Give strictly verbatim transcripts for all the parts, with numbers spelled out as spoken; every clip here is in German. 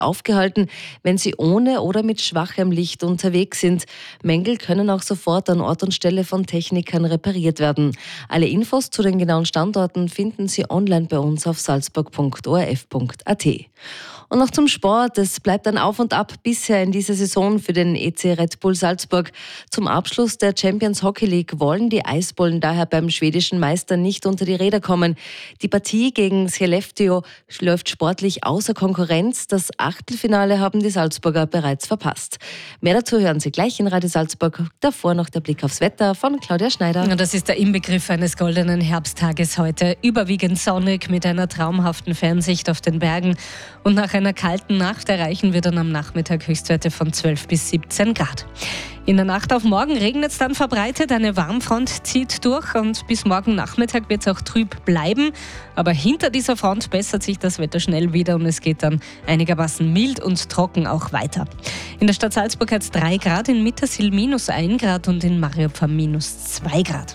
aufgehalten, wenn sie ohne oder mit schwachem Licht unterwegs sind. Mängel können auch sofort an Ort und Stelle von Technikern repariert werden. Alle Infos zu den genauen Standorten finden Sie online bei uns auf salzburg punkt o r f punkt a t. Und noch zum Sport. Es bleibt ein Auf und Ab bisher in dieser Saison für den E C Red Bull Salzburg. Zum Abschluss der Champions Hockey League wollen die Eisbullen daher beim schwedischen Meister nicht unter die Räder kommen. Die Partie gegen Skellefteå läuft sportlich außer Konkurrenz. Das Achtelfinale haben die Salzburger bereits verpasst. Mehr dazu hören Sie gleich in Radio Salzburg. Davor noch der Blick aufs Wetter von Claudia Schneider. Das ist der Inbegriff eines goldenen Herbsttages heute. Überwiegend sonnig mit einer traumhaften Fernsicht auf den Bergen. Und nach einer kalten Nacht erreichen wir dann am Nachmittag Höchstwerte von zwölf bis siebzehn Grad. In der Nacht auf morgen regnet es dann verbreitet, eine Warmfront zieht durch und bis morgen Nachmittag wird es auch trüb bleiben. Aber hinter dieser Front bessert sich das Wetter schnell wieder und es geht dann einigermaßen mild und trocken auch weiter. In der Stadt Salzburg hat es drei Grad, in Mittersill minus ein Grad und in Mariupfarm minus zwei Grad.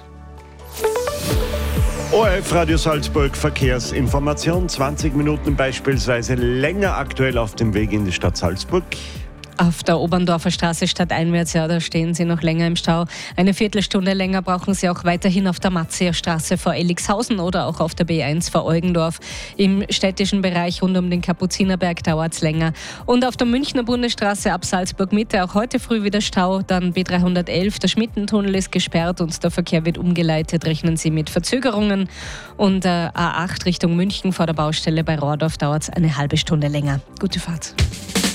O R F Radio Salzburg Verkehrsinformation, zwanzig Minuten beispielsweise länger aktuell auf dem Weg in die Stadt Salzburg. Auf der Oberndorfer Straße stadteinwärts, ja, da stehen Sie noch länger im Stau. Eine Viertelstunde länger brauchen Sie auch weiterhin auf der Matzier Straße vor Elixhausen oder auch auf der B eins vor Eugendorf. Im städtischen Bereich rund um den Kapuzinerberg dauert es länger. Und auf der Münchner Bundesstraße ab Salzburg Mitte auch heute früh wieder Stau. Dann B dreihundertelf, der Schmittentunnel ist gesperrt und der Verkehr wird umgeleitet. Rechnen Sie mit Verzögerungen. Und äh, A acht Richtung München vor der Baustelle bei Rohrdorf dauert es eine halbe Stunde länger. Gute Fahrt.